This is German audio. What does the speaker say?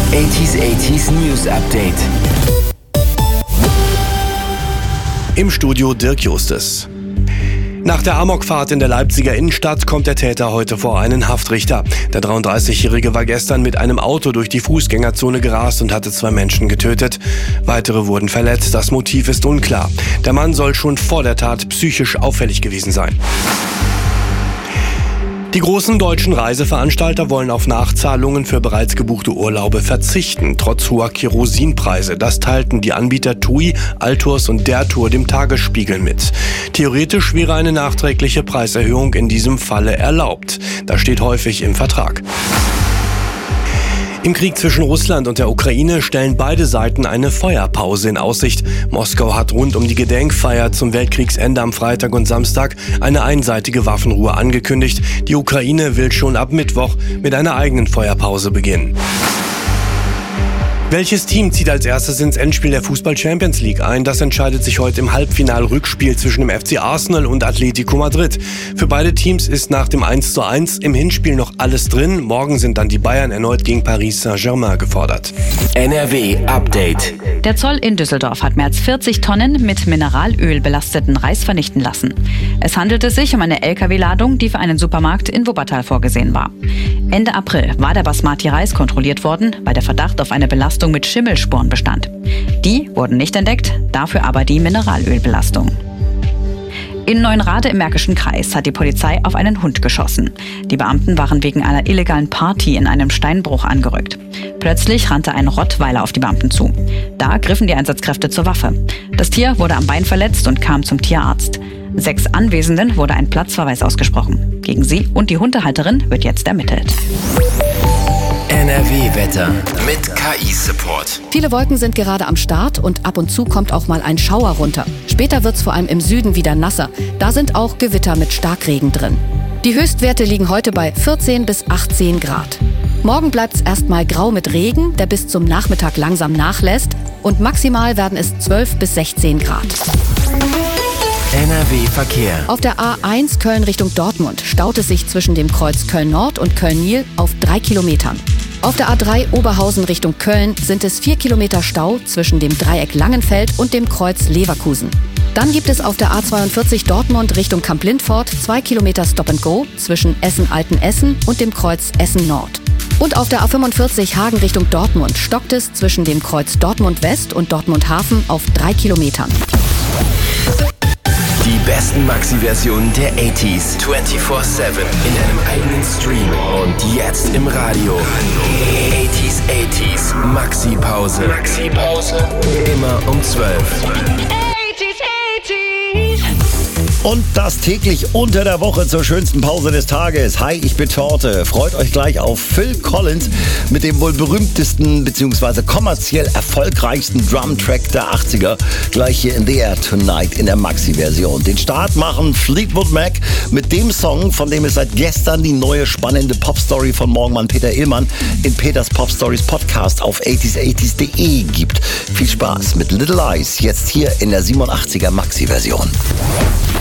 80s News Update. Im Studio Dirk Justus. Nach der Amokfahrt in der Leipziger Innenstadt kommt der Täter heute vor einen Haftrichter. Der 33-Jährige war gestern mit einem Auto durch die Fußgängerzone gerast und hatte 2 Menschen getötet. Weitere wurden verletzt. Das Motiv ist unklar. Der Mann soll schon vor der Tat psychisch auffällig gewesen sein. Die großen deutschen Reiseveranstalter wollen auf Nachzahlungen für bereits gebuchte Urlaube verzichten, trotz hoher Kerosinpreise. Das teilten die Anbieter TUI, Altours und Der Tour dem Tagesspiegel mit. Theoretisch wäre eine nachträgliche Preiserhöhung in diesem Falle erlaubt. Das steht häufig im Vertrag. Im Krieg zwischen Russland und der Ukraine stellen beide Seiten eine Feuerpause in Aussicht. Moskau hat rund um die Gedenkfeier zum Weltkriegsende am Freitag und Samstag eine einseitige Waffenruhe angekündigt. Die Ukraine will schon ab Mittwoch mit einer eigenen Feuerpause beginnen. Welches Team zieht als erstes ins Endspiel der Fußball-Champions League ein? Das entscheidet sich heute im Halbfinal-Rückspiel zwischen dem FC Arsenal und Atletico Madrid. Für beide Teams ist nach dem 1:1 im Hinspiel noch alles drin. Morgen sind dann die Bayern erneut gegen Paris Saint-Germain gefordert. NRW Update. Der Zoll in Düsseldorf hat mehr als 40 Tonnen mit Mineralöl belasteten Reis vernichten lassen. Es handelte sich um eine LKW-Ladung, die für einen Supermarkt in Wuppertal vorgesehen war. Ende April war der Basmati-Reis kontrolliert worden, weil der Verdacht auf eine Belastung mit Schimmelsporen bestand. Die wurden nicht entdeckt, dafür aber die Mineralölbelastung. In Neuenrade im Märkischen Kreis hat die Polizei auf einen Hund geschossen. Die Beamten waren wegen einer illegalen Party in einem Steinbruch angerückt. Plötzlich rannte ein Rottweiler auf die Beamten zu. Da griffen die Einsatzkräfte zur Waffe. Das Tier wurde am Bein verletzt und kam zum Tierarzt. 6 Anwesenden wurde ein Platzverweis ausgesprochen. Gegen sie und die Hundehalterin wird jetzt ermittelt. NRW-Wetter mit KI-Support. Viele Wolken sind gerade am Start und ab und zu kommt auch mal ein Schauer runter. Später wird's vor allem im Süden wieder nasser. Da sind auch Gewitter mit Starkregen drin. Die Höchstwerte liegen heute bei 14 bis 18 Grad. Morgen bleibt's erstmal grau mit Regen, der bis zum Nachmittag langsam nachlässt. Und maximal werden es 12 bis 16 Grad. NRW-Verkehr. Auf der A1 Köln Richtung Dortmund staut es sich zwischen dem Kreuz Köln-Nord und Köln-Nil auf 3 Kilometern. Auf der A3 Oberhausen Richtung Köln sind es 4 Kilometer Stau zwischen dem Dreieck Langenfeld und dem Kreuz Leverkusen. Dann gibt es auf der A42 Dortmund Richtung Kamp-Lindfort 2 Kilometer Stop-and-Go zwischen Essen-Altenessen und dem Kreuz Essen-Nord. Und auf der A45 Hagen Richtung Dortmund stockt es zwischen dem Kreuz Dortmund-West und Dortmund-Hafen auf 3 Kilometern. Die besten Maxi-Versionen der 80s 24/7 in einem eigenen Stream und jetzt im Radio. 80s Maxi-Pause. Immer um 12. Und das täglich unter der Woche zur schönsten Pause des Tages. Hi, ich bin Torte. Freut euch gleich auf Phil Collins mit dem wohl berühmtesten bzw. kommerziell erfolgreichsten Drumtrack der 80er. Gleich hier in The Air Tonight in der Maxi-Version. Den Start machen Fleetwood Mac mit dem Song, von dem es seit gestern die neue spannende Popstory von Morgenmann Peter Illmann in Peters Popstories Podcast auf 80s80s.de gibt. Viel Spaß mit Little Eyes, jetzt hier in der 87er Maxi-Version.